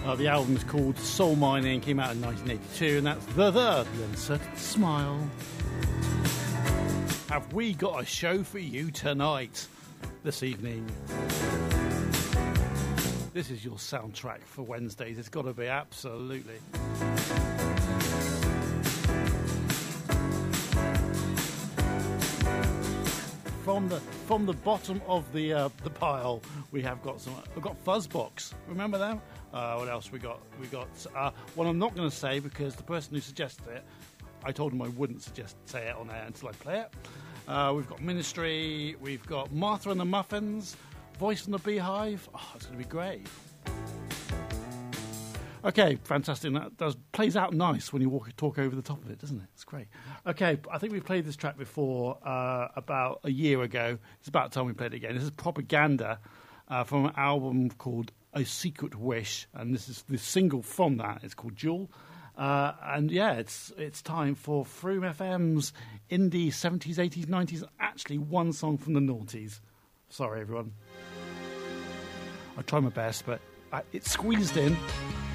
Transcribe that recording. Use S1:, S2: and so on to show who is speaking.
S1: The album is called Soul Mining, came out in 1982, and that's The Uncertain Smile. Have we got a show for you tonight, this evening? This is your soundtrack for Wednesdays. It's got to be, absolutely. From the bottom of the pile, we've got Fuzzbox. Remember them? What else we got? We got one I'm not going to say because the person who suggested it, I told him I wouldn't say it on air until I play it. We've got Ministry. We've got Martha and the Muffins. Voice from the Beehive. Oh, it's going to be great. Okay, fantastic. That plays out nice when you talk over the top of it, doesn't it? It's great. Okay, I think we've played this track before about a year ago. It's about time we played it again. This is Propaganda from an album called A Secret Wish, and this is the single from that. It's called Jewel. And yeah, it's time for Froome FM's indie 70s, 80s, 90s. Actually, one song from the noughties. Sorry, everyone. I try my best, but it's squeezed in.